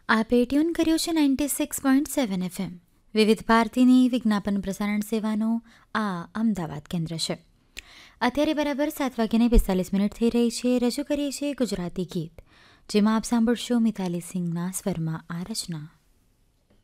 આપે ટ્યુન કર્યું છે 96.7 FM વિવિધ ભારતીની વિજ્ઞાપન પ્રસારણ સેવાનો આ અમદાવાદ કેન્દ્ર છે. અત્યારે બરાબર 7:45 થઈ રહી છે. રજૂ કરીએ છીએ ગુજરાતી ગીત, જેમાં આપ સાંભળશો મિતાલી સિંઘના સ્વરમાં આ રચના.